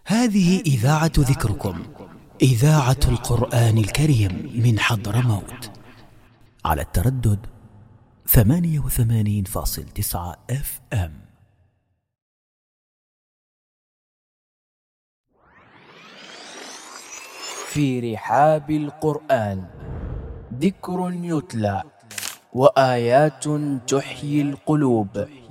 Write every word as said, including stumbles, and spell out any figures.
هذه إذاعة ذكركم، إذاعة القرآن الكريم من حضرموت، على التردد ثمانية وثمانين فاصل تسعة اف ام. في رحاب القرآن ذكر يتلى وآيات تحيي القلوب.